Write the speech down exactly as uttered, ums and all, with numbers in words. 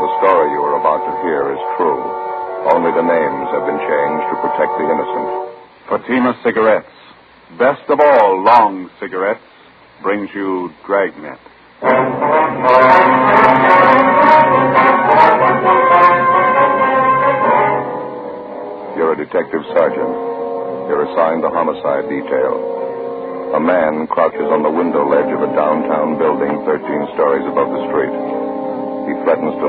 The story you are about to hear is true. Only the names have been changed to protect the innocent. Fatima Cigarettes, best of all long cigarettes, brings you Dragnet. You're a detective sergeant. You're assigned the homicide detail. A man crouches on the window ledge of a downtown building thirteen stories above the street. He threatens to